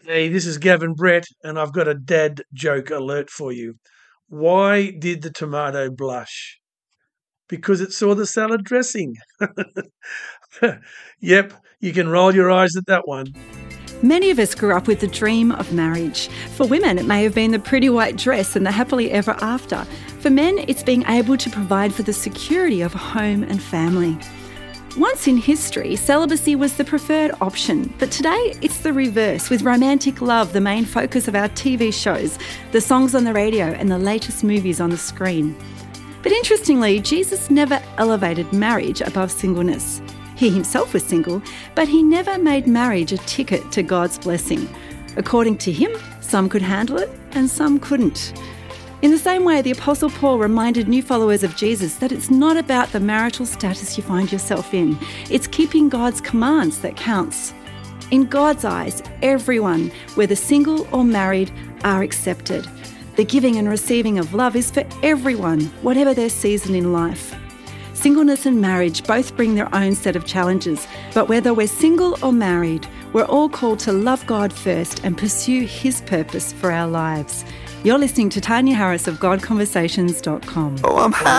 Hey, this is Gavin Brett, and I've got a dad joke alert for you. Why did the tomato blush? Because it saw the salad dressing. Yep, you can roll your eyes at that one. Many of us grew up with the dream of marriage. For women, it may have been the pretty white dress and the happily ever after. For men, it's being able to provide for the security of a home and family. Once in history, celibacy was the preferred option, but today it's the reverse, with romantic love the main focus of our TV shows, the songs on the radio and the latest movies on the screen. But interestingly, Jesus never elevated marriage above singleness. He himself was single, but he never made marriage a ticket to God's blessing. According to him, some could handle it and some couldn't. In the same way, the Apostle Paul reminded new followers of Jesus that it's not about the marital status you find yourself in. It's keeping God's commands that counts. In God's eyes, everyone, whether single or married, are accepted. The giving and receiving of love is for everyone, whatever their season in life. Singleness and marriage both bring their own set of challenges, but whether we're single or married, we're all called to love God first and pursue His purpose for our lives. You're listening to Tanya Harris of GodConversations.com. Oh, I'm happy.